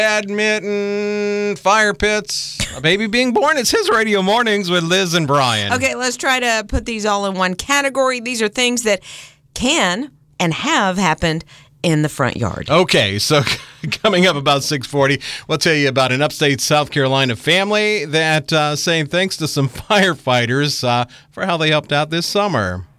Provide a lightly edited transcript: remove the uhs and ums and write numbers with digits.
Badminton, fire pits, a baby being born. It's his Radio Mornings with Liz and Brian. Okay, let's try to put these all in one category. These are things that can and have happened in the front yard. Okay, so coming up about 6:40, we'll tell you about an upstate South Carolina family that saying thanks to some firefighters for how they helped out this summer.